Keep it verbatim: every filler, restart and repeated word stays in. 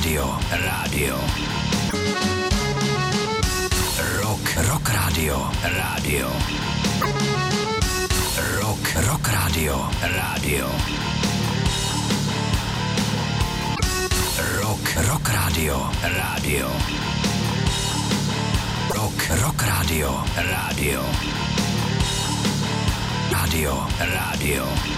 Radio. Radio. Rock. Rock Radio. Radio. Rock. Rock Radio. Radio. Rock. Rock Radio. Radio. Rock. Rock Radio. Radio. Radio. Radio.